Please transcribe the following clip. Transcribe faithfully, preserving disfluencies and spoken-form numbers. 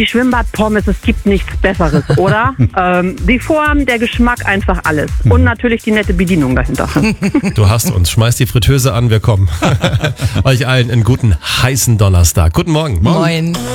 Die Schwimmbad-Pommes, es gibt nichts Besseres, oder? ähm, die Form, der Geschmack, einfach alles. Und natürlich die nette Bedienung dahinter. Du hast uns. Schmeiß die Fritteuse an, wir kommen. Euch allen einen guten, heißen Donnerstag. Guten Morgen. Moin.